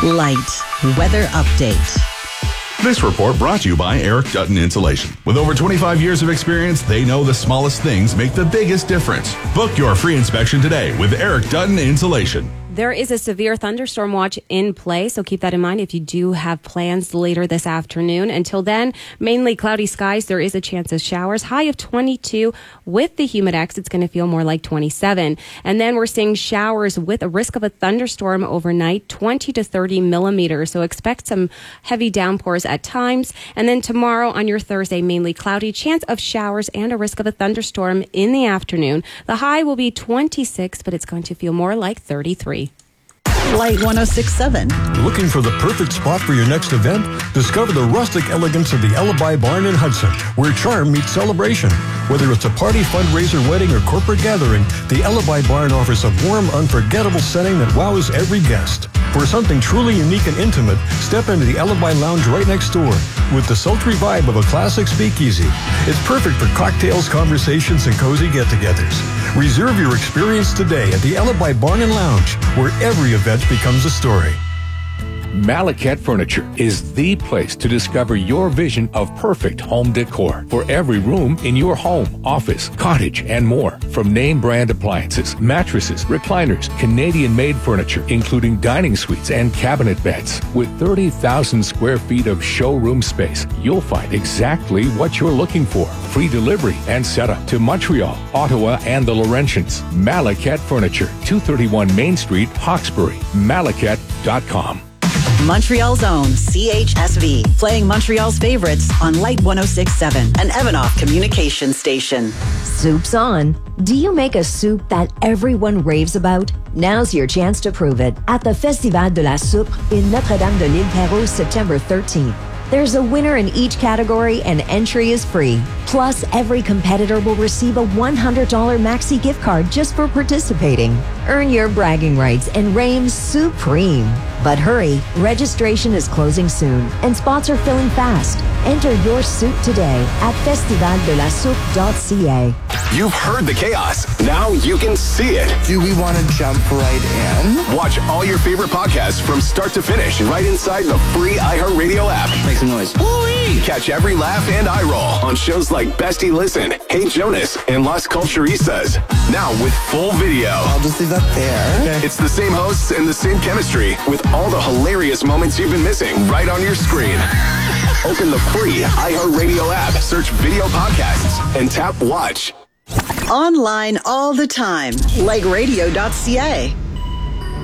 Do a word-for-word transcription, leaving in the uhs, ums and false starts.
Light weather update. This report brought to you by Eric Dutton Insulation. With over twenty-five years of experience, they know the smallest things make the biggest difference. Book your free inspection today with Eric Dutton Insulation. There is a severe thunderstorm watch in play, so keep that in mind if you do have plans later this afternoon. Until then, mainly cloudy skies. There is a chance of showers. High of twenty-two. With the Humidex, it's going to feel more like twenty-seven. And then we're seeing showers with a risk of a thunderstorm overnight, twenty to thirty millimeters. So expect some heavy downpours at times. And then tomorrow on your Thursday, mainly cloudy, chance of showers and a risk of a thunderstorm in the afternoon. The high will be twenty-six, but it's going to feel more like thirty-three. Light one oh six point seven. Looking for the perfect spot for your next event? Discover the rustic elegance of the Alibi Barn in Hudson, where charm meets celebration. Whether it's a party, fundraiser, wedding, or corporate gathering, the Alibi Barn offers a warm, unforgettable setting that wows every guest. For something truly unique and intimate, step into the Alibi Lounge right next door with the sultry vibe of a classic speakeasy. It's perfect for cocktails, conversations, and cozy get-togethers. Reserve your experience today at the Alibi Barn and Lounge, where every event becomes a story. Malacat Furniture is the place to discover your vision of perfect home decor for every room in your home, office, cottage, and more. From name brand appliances, mattresses, recliners, Canadian-made furniture, including dining suites and cabinet beds. With thirty thousand square feet of showroom space, you'll find exactly what you're looking for. Free delivery and setup to Montreal, Ottawa, and the Laurentians. Malacat Furniture, two thirty-one Main Street, Hawkesbury. Malacat dot com. Montreal's own C H S V, playing Montreal's favorites on Light one oh six point seven, an Evanoff communication station. Soup's on. Do you make a soup that everyone raves about? Now's your chance to prove it at the Festival de la Soupe in Notre-Dame-de-l'Île-Perrot, September thirteenth. There's a winner in each category and entry is free. Plus, every competitor will receive a one hundred dollars Maxi gift card just for participating. Earn your bragging rights and reign supreme. But hurry, registration is closing soon and spots are filling fast. Enter your soup today at festival de la soupe dot c a. You've heard the chaos. Now you can see it. Do we want to jump right in? Watch all your favorite podcasts from start to finish right inside the free iHeartRadio app. Make some noise. Woo-wee! Catch every laugh and eye roll on shows like Bestie Listen, Hey Jonas, and Las Culturistas. Now with full video. I'll just leave that there. Okay. It's the same hosts and the same chemistry with all the hilarious moments you've been missing right on your screen. Open the free iHeartRadio app, search video podcasts, and tap watch. Online all the time. like radio dot c a.